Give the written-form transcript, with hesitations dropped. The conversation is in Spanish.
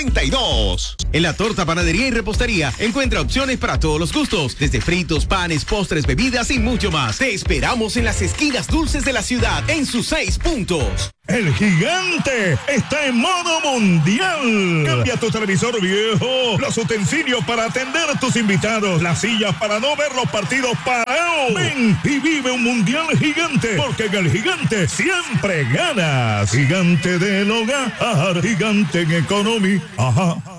809-581-8092. En la Torta Panadería y Repostería encuentra opciones para todos los gustos, desde fritos, panes, postres, bebidas y mucho más. Te esperamos en las esquinas dulces de la ciudad, en sus 6 puntos. El Gigante está en modo mundial. Cambia tu televisor viejo, los utensilios para atender a tus invitados, las sillas para no ver los partidos parados. Ven y vive un mundial Gigante, porque en el Gigante siempre ganas. Gigante del hogar, Gigante en economía. Ajá.